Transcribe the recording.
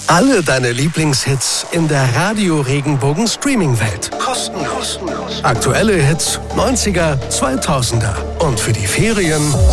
Alle deine Lieblingshits in der Radio-Regenbogen-Streaming-Welt. Kostenlos. Aktuelle Hits, 90er, 2000er. Und für die Ferien